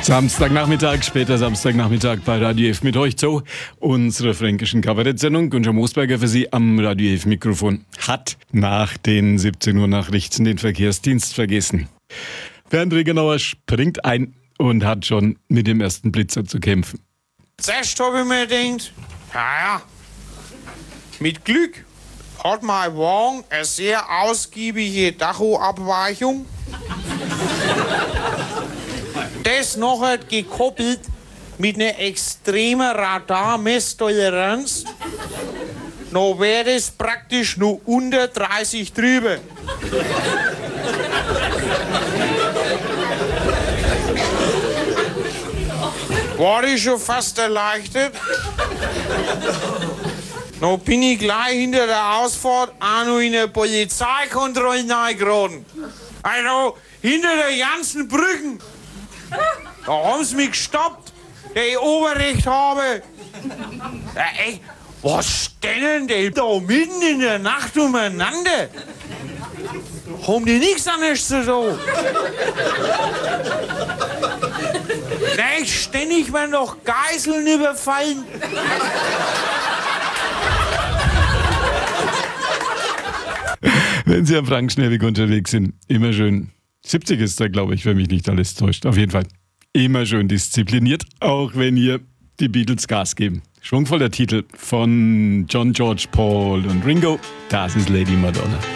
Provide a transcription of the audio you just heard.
Samstagnachmittag, später Samstagnachmittag bei Radio F mit euch zu unserer fränkischen Kabarettsendung. Gunter Moosberger für Sie am Radio F Mikrofon hat nach den 17 Uhr Nachrichten den Verkehrsdienst vergessen. Bernd Regenauer springt ein und hat schon mit dem ersten Blitzer zu kämpfen. Zuerst habe ich mir gedacht, ja, mit Glück hat mein Wagen eine sehr ausgiebige Tachoabweichung. Das nachher gekoppelt mit einer extremen Radarmesstoleranz. Noch wäre es praktisch nur unter 30 drüber. War ich schon fast erleichtert. Noch bin ich gleich hinter der Ausfahrt auch noch in eine Polizeikontrolle reingeraten. Also hinter der ganzen Brücken. Da haben sie mich gestoppt, der ich Oberrecht habe. Ja, ey, was stellen die da mitten in der Nacht umeinander? Haben die nichts anderes zu tun? Nein, ständig werden doch Geiseln überfallen. Wenn Sie am Frankenschnellweg unterwegs sind, immer schön. 70 ist da, glaube ich, wenn mich nicht alles täuscht. Auf jeden Fall immer schön diszipliniert, auch wenn hier die Beatles Gas geben. Schwungvoller Titel von John, George, Paul und Ringo. Das ist Lady Madonna.